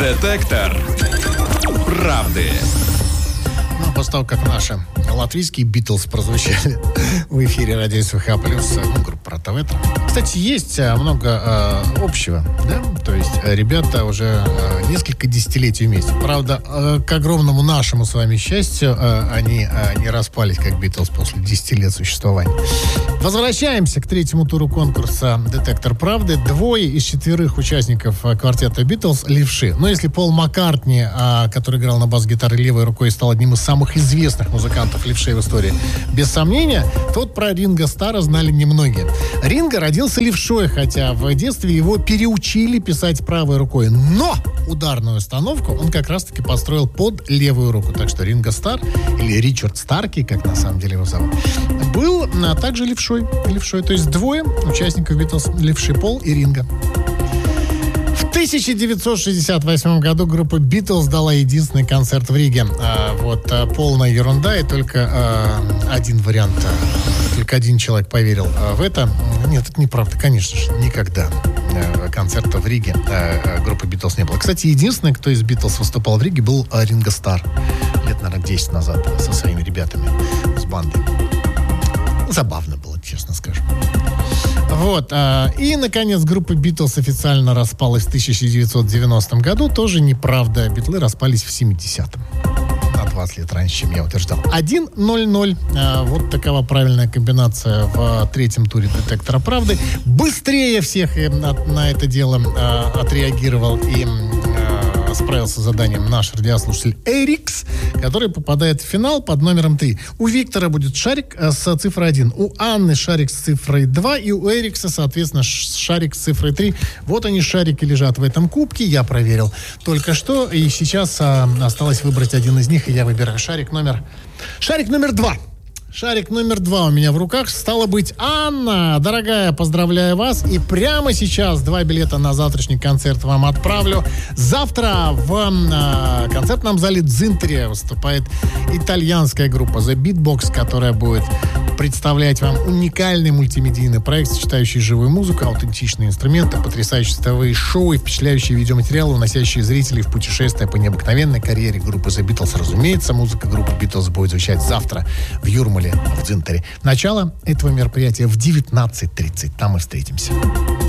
Детектор правды. Ну, после того, как наши латвийские Битлз прозвучали в эфире радио СВХ+, группа «Ротоветра». Кстати, есть много общего, да? То есть ребята уже несколько десятилетий вместе. Правда, к огромному нашему с вами счастью, они не распались, как Битлз, после 10 лет существования. Возвращаемся к третьему туру конкурса «Детектор правды». 2 из 4 участников квартета Битлз — левши. Но если Пол Маккартни, который играл на бас-гитаре левой рукой, стал одним из самых известных музыкантов левшей в истории, без сомнения, то вот про Ринго Стара знали немногие. Ринго родился левшой, хотя в детстве его переучили писать правой рукой. Но ударную установку он как раз-таки построил под левую руку. Так что Ринго Стар, или Ричард Старки, как на самом деле его зовут, был также левшой. То есть 2 участников Битлз — левши, Пол и Ринго. В 1968 году группа Битлз дала единственный концерт в Риге. Полная ерунда, и только один вариант, только один человек поверил в это. Нет, это неправда, конечно же, никогда концерта в Риге группы Битлз не было. Кстати, единственный, кто из Битлз выступал в Риге, был Ринго Стар. Лет, наверное, 10 назад со своими ребятами с бандой. Забавно было, честно скажем. И, наконец, группа Битлз официально распалась в 1990 году. Тоже неправда. Битлы распались в 70-м. На 20 лет раньше, чем я утверждал. 1-0-0. Вот такова правильная комбинация в третьем туре «Детектора правды». Быстрее всех на это дело отреагировал и справился с заданием наш радиослушатель Эрикс, который попадает в финал под номером 3. У Виктора будет шарик с цифрой 1, у Анны шарик с цифрой 2 и у Эрикса, соответственно, шарик с цифрой 3. Вот они, шарики, лежат в этом кубке. Я проверил только что, и сейчас осталось выбрать один из них, и я выбираю шарик номер 2. Шарик номер 2 у меня в руках. Стало быть, Анна, дорогая, поздравляю вас. И прямо сейчас 2 билета на завтрашний концерт вам отправлю. Завтра в концертном зале Дзинтере выступает итальянская группа The Beatbox, которая будет представлять вам уникальный мультимедийный проект, сочетающий живую музыку, аутентичные инструменты, потрясающие световые шоу и впечатляющие видеоматериалы, уносящие зрителей в путешествие по необыкновенной карьере группы The Beatles. Разумеется, музыка группы Beatles будет звучать завтра в Юрмале, в Дзинтере. Начало этого мероприятия в 19:30. Там мы встретимся.